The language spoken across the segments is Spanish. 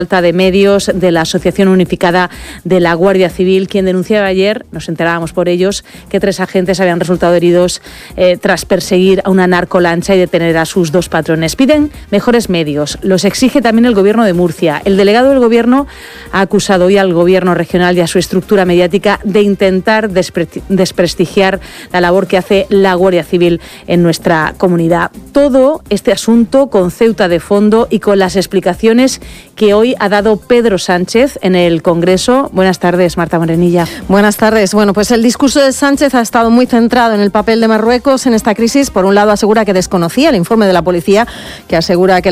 falta de medios de la Asociación Unificada de la Guardia Civil, quien denunciaba ayer, nos enterábamos por ellos, que 3 agentes habían resultado heridos tras perseguir a una narcolancha y detener a sus 2 patrones. Piden mejores medios, los exige también el Gobierno de Murcia. El delegado del Gobierno ha acusado hoy al Gobierno regional y a su estructura mediática de intentar desprestigiar la labor que hace la Guardia Civil en nuestra comunidad. Todo este asunto con Ceuta de fondo y con las explicaciones que hoy ha dado Pedro Sánchez en el Congreso. Buenas tardes, Marta Morenilla. Buenas tardes. Bueno, pues el discurso de Sánchez ha estado muy centrado en el papel de Marruecos en esta crisis. Por un lado, asegura que desconocía el informe de la policía, que asegura que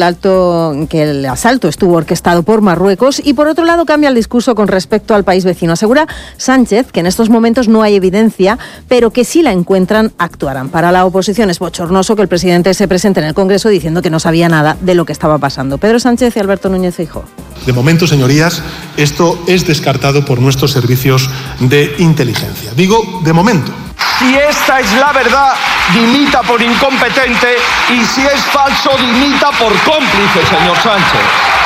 el asalto estuvo orquestado por Marruecos, y por otro lado cambia el discurso con respecto al país vecino. Asegura Sánchez que en estos momentos no hay evidencia, pero que si la encuentran, actuarán. Para la oposición es bochornoso que el presidente se presente en el Congreso diciendo que no sabía nada de lo que estaba pasando. Pedro Sánchez y Alberto Núñez Feijóo. De momento, señorías, esto es descartado por nuestros servicios de inteligencia. Digo, de momento. Si esta es la verdad, dimita por incompetente, y si es falso, dimita por cómplice, señor Sánchez.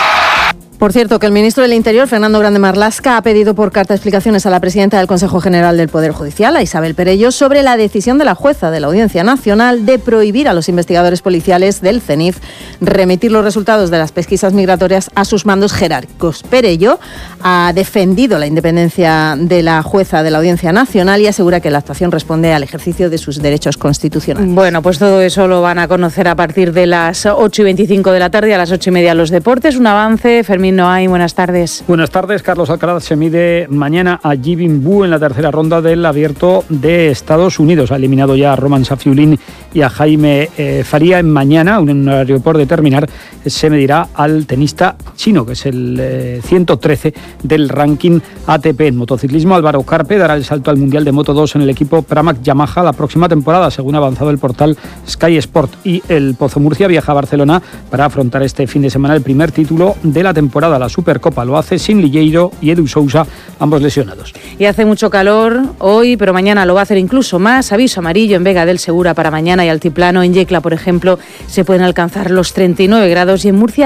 Por cierto, que el ministro del Interior, Fernando Grande Marlaska, ha pedido por carta explicaciones a la presidenta del Consejo General del Poder Judicial, a Isabel Perello, sobre la decisión de la jueza de la Audiencia Nacional de prohibir a los investigadores policiales del CENIF remitir los resultados de las pesquisas migratorias a sus mandos jerárquicos. Perello ha defendido la independencia de la jueza de la Audiencia Nacional y asegura que la actuación responde al ejercicio de sus derechos constitucionales. Bueno, pues todo eso lo van a conocer a partir de las 8:25 de la tarde, a las 8:30 los deportes. Un avance, Fermín Noay, buenas tardes. Buenas tardes. Carlos Alcaraz se mide mañana a Yi Bin-bu en la tercera ronda del Abierto de Estados Unidos. Ha eliminado ya a Roman Safiullin y a Jaime Faría. Mañana, en un horario por determinar, se medirá al tenista chino, que es el 113 del ranking ATP. En motociclismo, Álvaro Carpe dará el salto al Mundial de Moto 2 en el equipo Pramac Yamaha la próxima temporada, según ha avanzado el portal Sky Sport. Y el Pozo Murcia viaja a Barcelona para afrontar este fin de semana el primer título de la temporada, la Supercopa. Lo hace sin Lilleiro y Edu Sousa, ambos lesionados. Y hace mucho calor hoy, pero mañana lo va a hacer incluso más. Aviso amarillo en Vega del Segura para mañana y altiplano. En Yecla, por ejemplo, se pueden alcanzar los 39 grados y en Murcia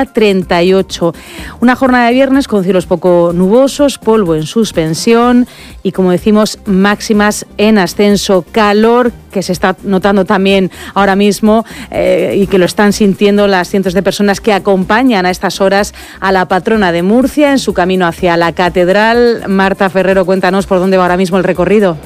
38. Una jornada de viernes con cielos poco nubosos, polvo en suspensión y, como decimos, máximas en ascenso. Calor que se está notando también ahora mismo y que lo están sintiendo las cientos de personas que acompañan a estas horas a la patrona de Murcia en su camino hacia la catedral. Marta Ferrero, cuéntanos por dónde va ahora mismo el recorrido.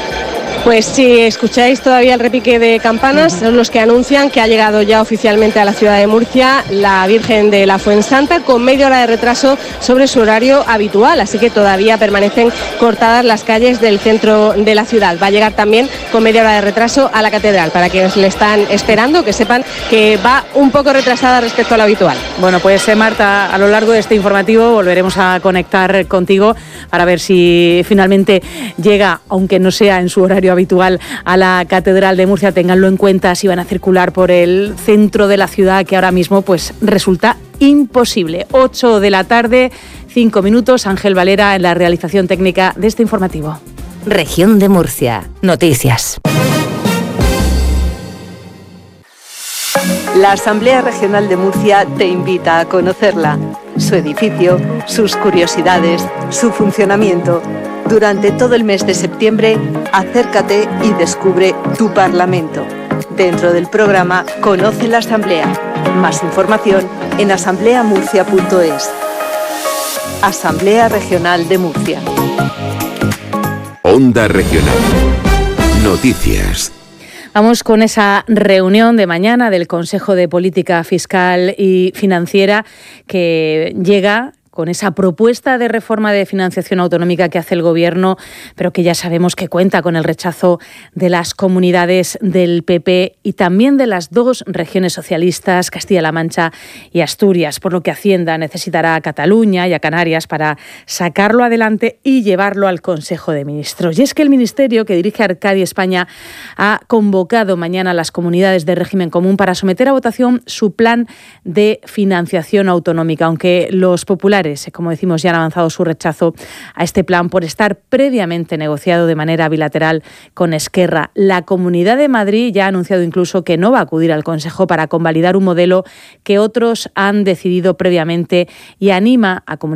Pues si escucháis todavía el repique de campanas, son los que anuncian que ha llegado ya oficialmente a la ciudad de Murcia la Virgen de la Fuensanta, con media hora de retraso sobre su horario habitual, así que todavía permanecen cortadas las calles del centro de la ciudad. Va a llegar también con media hora de retraso a la catedral, para quienes le están esperando, que sepan que va un poco retrasada respecto a lo habitual. Bueno, pues Marta, a lo largo de este informativo volveremos a conectar contigo para ver si finalmente llega, aunque no sea en su horario habitual, a la Catedral de Murcia. Ténganlo en cuenta si van a circular por el centro de la ciudad, que ahora mismo pues resulta imposible. 8 de la tarde, 5 minutos. Ángel Valera en la realización técnica de este informativo. Región de Murcia. Noticias. La Asamblea Regional de Murcia te invita a conocerla, su edificio, sus curiosidades, su funcionamiento. Durante todo el mes de septiembre, acércate y descubre tu Parlamento. Dentro del programa Conoce la Asamblea. Más información en asambleamurcia.es. Asamblea Regional de Murcia. Onda Regional. Noticias. Vamos con esa reunión de mañana del Consejo de Política Fiscal y Financiera, que llega con esa propuesta de reforma de financiación autonómica que hace el Gobierno, pero que ya sabemos que cuenta con el rechazo de las comunidades del PP y también de las 2 regiones socialistas, Castilla-La Mancha y Asturias, por lo que Hacienda necesitará a Cataluña y a Canarias para sacarlo adelante y llevarlo al Consejo de Ministros. Y es que el Ministerio que dirige Arcadia España ha convocado mañana a las comunidades de régimen común para someter a votación su plan de financiación autonómica, aunque los populares populares, como decimos, ya han avanzado su rechazo a este plan por estar previamente negociado de manera bilateral con Esquerra. La Comunidad de Madrid ya ha anunciado incluso que no va a acudir al Consejo para convalidar un modelo que otros han decidido previamente y anima a